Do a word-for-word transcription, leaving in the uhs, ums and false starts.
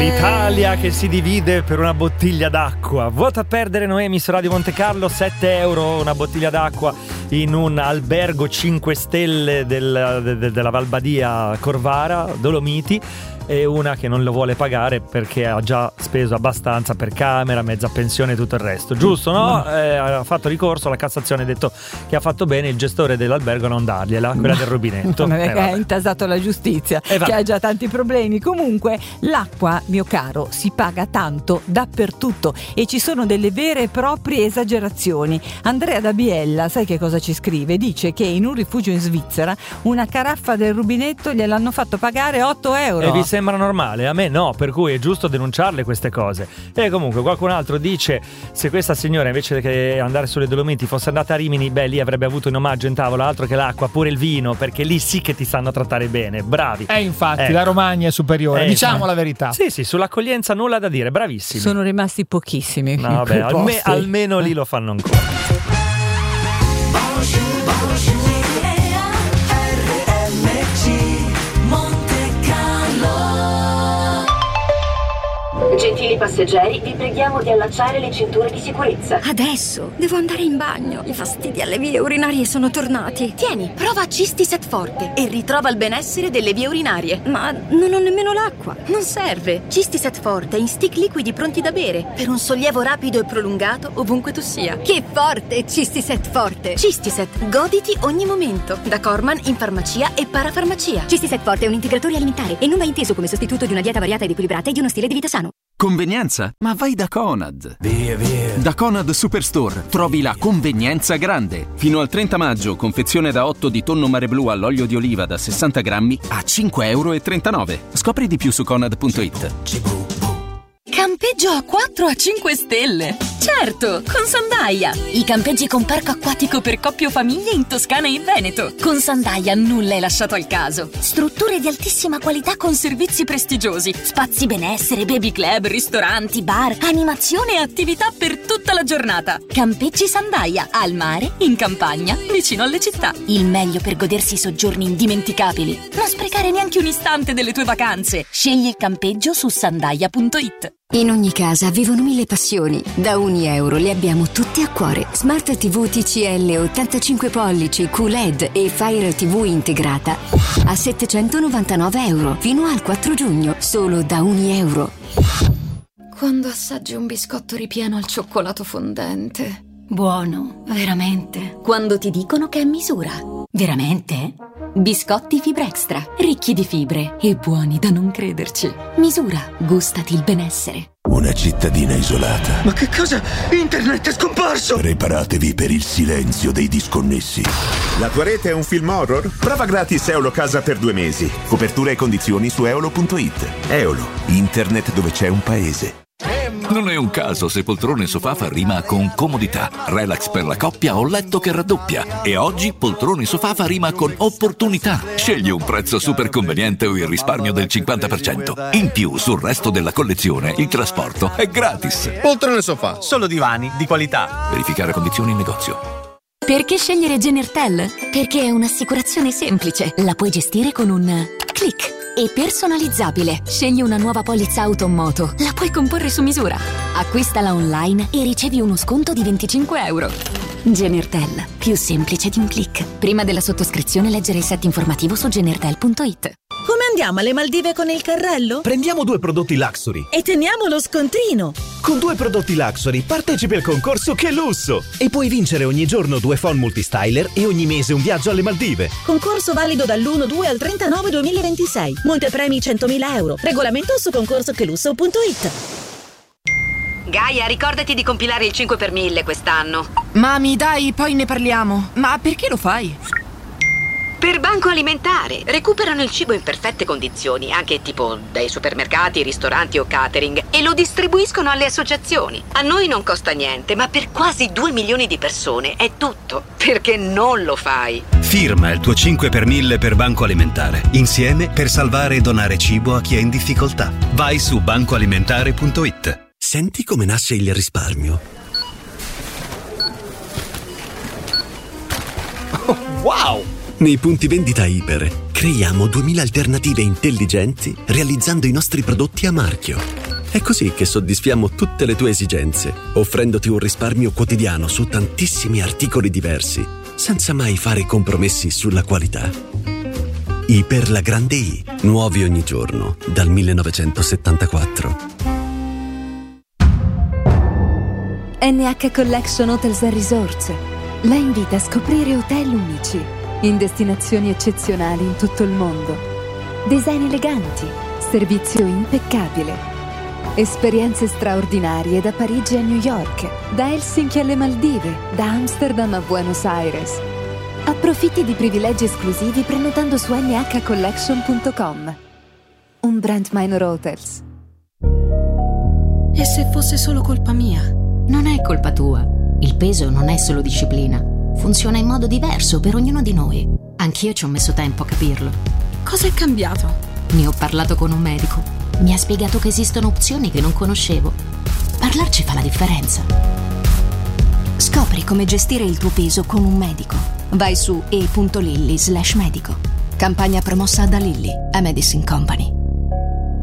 L'Italia che si divide per una bottiglia d'acqua. Vota a perdere Noemi su Radio Monte Carlo, sette euro una bottiglia d'acqua in un albergo cinque stelle del, de, della Valbadia Corvara, Dolomiti, e una che non lo vuole pagare perché ha già speso abbastanza per camera, mezza pensione e tutto il resto. Giusto, no? Eh, ha fatto ricorso alla Cassazione, ha detto che ha fatto bene il gestore dell'albergo a non dargliela, quella del rubinetto. Non è eh, che ha intasato la giustizia, eh, che ha già tanti problemi. Comunque l'acqua, mio caro, si paga tanto dappertutto e ci sono delle vere e proprie esagerazioni. Andrea da Biella, sai che cosa ci scrive? Dice che in un rifugio in Svizzera una caraffa del rubinetto gliel'hanno fatto pagare otto euro. E vi sembra normale? A me no, per cui è giusto denunciarle queste cose. E comunque qualcun altro dice: se questa signora invece che andare sulle Dolomiti fosse andata a Rimini, beh, lì avrebbe avuto in omaggio in tavola altro che l'acqua, pure il vino, perché lì sì che ti sanno trattare bene. Bravi. Eh infatti, ecco. La Romagna è superiore, eh, diciamo sì. la verità. Sì, sì, sull'accoglienza nulla da dire, bravissimi. Sono rimasti pochissimi. No, vabbè, alme- almeno lì lo fanno ancora. Gentili passeggeri, vi preghiamo di allacciare le cinture di sicurezza. Adesso devo andare in bagno. I fastidi alle vie urinarie sono tornati. Tieni, prova Cistiset Forte e ritrova il benessere delle vie urinarie. Ma non ho nemmeno l'acqua. Non serve. Cistiset Forte in stick liquidi pronti da bere per un sollievo rapido e prolungato ovunque tu sia. Che forte, Cistiset Forte. Cistiset, goditi ogni momento. Da Corman in farmacia e parafarmacia. Cistiset Forte è un integratore alimentare e non va inteso come sostituto di una dieta variata ed equilibrata e di uno stile di vita sano. Convenienza? Ma vai da Conad. Via, via. Da Conad Superstore trovi la convenienza grande. Fino al trenta maggio, confezione da otto di tonno mare blu all'olio di oliva da sessanta grammi a cinque e trentanove euro. Scopri di più su conad punto it. Campeggio a quattro a cinque stelle. Certo, con Sandaia. I campeggi con parco acquatico per coppie o famiglie in Toscana e Veneto. Con Sandaia nulla è lasciato al caso. Strutture di altissima qualità con servizi prestigiosi. Spazi benessere, baby club, ristoranti, bar, animazione e attività per tutta la giornata. Campeggi Sandaia, al mare, in campagna, vicino alle città. Il meglio per godersi soggiorni indimenticabili. Non sprecare neanche un istante delle tue vacanze. Scegli il campeggio su sandaia punto it. In ogni casa vivono mille passioni. Da ogni euro le abbiamo tutte a cuore. Smart tivù T C L ottantacinque pollici Q L E D e Fire tivù integrata a settecentonovantanove euro fino al quattro giugno, solo da ogni euro. Quando assaggi un biscotto ripieno al cioccolato fondente. Buono, veramente. Quando ti dicono che è misura. Veramente? Biscotti Fibra Extra, ricchi di fibre e buoni da non crederci. Misura, gustati il benessere. Una cittadina isolata. Ma che cosa? Internet è scomparso! Preparatevi per il silenzio dei disconnessi. La tua rete è un film horror? Prova gratis Eolo Casa per due mesi. Copertura e condizioni su eolo punto it. Eolo, internet dove c'è un paese. Non è un caso se poltrone sofà fa rima con comodità, relax per la coppia o letto che raddoppia. E oggi poltrone sofà fa rima con opportunità. Scegli un prezzo super conveniente o il risparmio del cinquanta per cento. In più, sul resto della collezione, il trasporto è gratis. Poltrone sofà, solo divani di qualità. Verificare condizioni in negozio. Perché scegliere Genertel? Perché è un'assicurazione semplice. La puoi gestire con un click. E personalizzabile. Scegli una nuova polizza auto o moto. La puoi comporre su misura. Acquistala online e ricevi uno sconto di venticinque euro. Genertel, più semplice di un click. Prima della sottoscrizione leggere il set informativo su genertel punto it. Come andiamo alle Maldive con il carrello? Prendiamo due prodotti Luxury e teniamo lo scontrino. Con due prodotti Luxury partecipi al concorso Che Lusso e puoi vincere ogni giorno due phone multistyler e ogni mese un viaggio alle Maldive. Concorso valido dall'uno due al trentanove duemilaventisei. Montepremi centomila euro. Regolamento su concorso che lusso punto it. Gaia, ricordati di compilare il cinque per mille quest'anno. Mami, dai, poi ne parliamo. Ma perché lo fai? Per Banco Alimentare. Recuperano il cibo in perfette condizioni, anche tipo dai supermercati, ristoranti o catering, e lo distribuiscono alle associazioni. A noi non costa niente, ma per quasi due milioni di persone è tutto. Perché non lo fai? Firma il tuo cinque per mille per Banco Alimentare. Insieme per salvare e donare cibo a chi è in difficoltà. Vai su banco alimentare punto it. Senti come nasce il risparmio. Oh, wow! Nei punti vendita Iper creiamo duemila alternative intelligenti realizzando i nostri prodotti a marchio. È così che soddisfiamo tutte le tue esigenze, offrendoti un risparmio quotidiano su tantissimi articoli diversi, senza mai fare compromessi sulla qualità. Iper la grande I, nuovi ogni giorno, dal millenovecentosettantaquattro. N H Collection Hotels and Resorts la invita a scoprire hotel unici in destinazioni eccezionali in tutto il mondo. Design eleganti, servizio impeccabile, esperienze straordinarie da Parigi a New York, da Helsinki alle Maldive, da Amsterdam a Buenos Aires. Approfitti di privilegi esclusivi prenotando su n h collection punto com. Un brand Minor Hotels. E se fosse solo colpa mia? Non è colpa tua. Il peso non è solo disciplina. Funziona in modo diverso per ognuno di noi. Anch'io ci ho messo tempo a capirlo. Cosa è cambiato? Ne ho parlato con un medico. Mi ha spiegato che esistono opzioni che non conoscevo. Parlarci fa la differenza. Scopri come gestire il tuo peso con un medico. Vai su e punto lilly slash medico. Campagna promossa da Lilly, a Medicine Company.